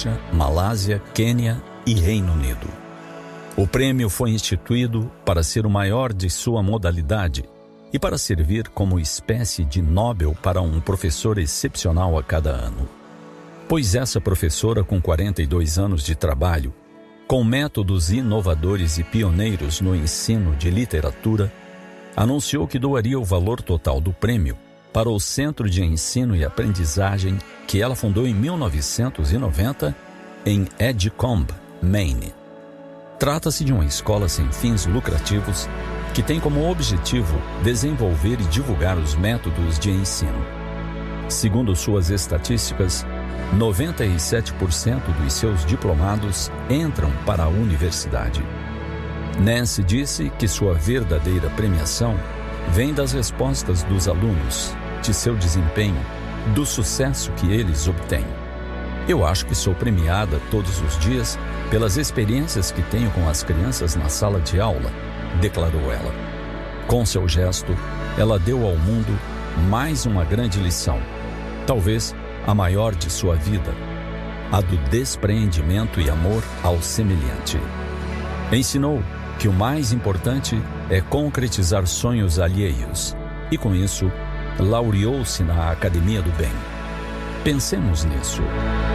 Bangladesh, Malásia, Quênia e Reino Unido. O prêmio foi instituído para ser o maior de sua modalidade e para servir como espécie de Nobel para um professor excepcional a cada ano. Pois essa professora, com 42 anos de trabalho, com métodos inovadores e pioneiros no ensino de literatura, anunciou que doaria o valor total do prêmio para o Centro de Ensino e Aprendizagem que ela fundou em 1990 em Edgecombe, Maine. Trata-se de uma escola sem fins lucrativos que tem como objetivo desenvolver e divulgar os métodos de ensino. Segundo suas estatísticas, 97% dos seus diplomados entram para a universidade. Nancy disse que sua verdadeira premiação vem das respostas dos alunos, de seu desempenho, do sucesso que eles obtêm. Eu acho que sou premiada todos os dias pelas experiências que tenho com as crianças na sala de aula, declarou ela. Com seu gesto, ela deu ao mundo mais uma grande lição, talvez a maior de sua vida, a do despreendimento e amor ao semelhante. Ensinou que o mais importante é concretizar sonhos alheios e, com isso, laureou-se na Academia do Bem. Pensemos nisso.